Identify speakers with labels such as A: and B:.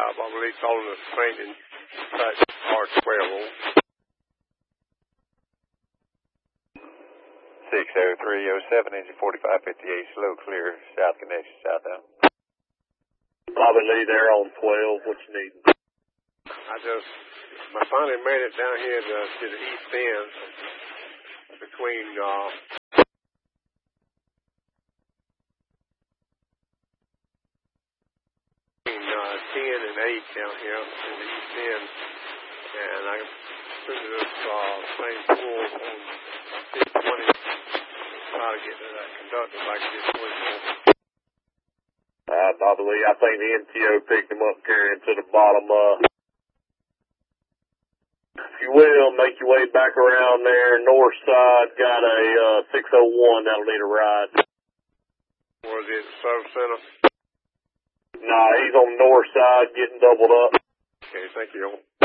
A: Bobby Lee calling us training type R12.
B: 60307, engine 4558, slow clear, south connection, southbound.
C: Bobby Lee there on 12, what you need?
A: I finally made it down here to the east end between 10 and 8 down here in the east end, and I took this same pool on 620 try to get to that conductor if I can get 24.
C: Bobby Lee, I think the MTO picked him up carrying to the bottom. If you will, make your way back around there. North side got a 601 that'll need a ride.
A: Where's it, service center?
C: Nah, he's on the north side getting doubled up.
A: Okay, thank you.